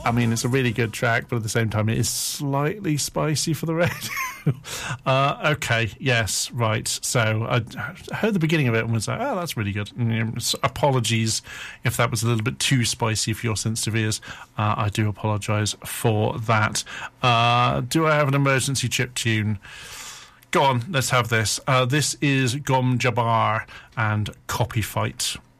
I mean, it's a really good track, but at the same time, it is slightly spicy for the radio. Okay, yes, right. So I heard the beginning of it and was like, oh, that's really good. Apologies if that was a little bit too spicy for your sensitive ears. I do apologise for that. Do I have an emergency chip tune? Go on, let's have this. This is Gom Jabbar and Copy Fight.